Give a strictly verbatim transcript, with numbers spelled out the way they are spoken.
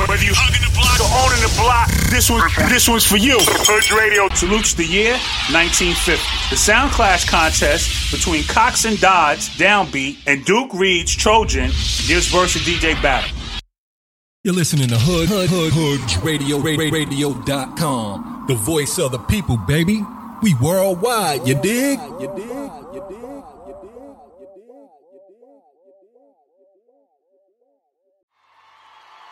Whether you hugging the block or owning the block, this one, this one's for you. Hood Radio salutes the year nineteen fifty. The Sound Clash contest between Cox and Dodds, Downbeat, and Duke Reed's Trojan gives verse a D J battle. You're listening to Hood, Hood, Hood, Hood Radio, Radio dot com. The voice of the people, baby. We worldwide, you dig? You dig? You dig?